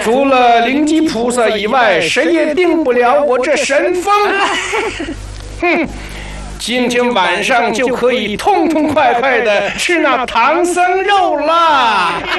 除了灵吉菩萨以外，谁也定不了我这神风。哼，今天晚上就可以痛痛快快的吃那唐僧肉了。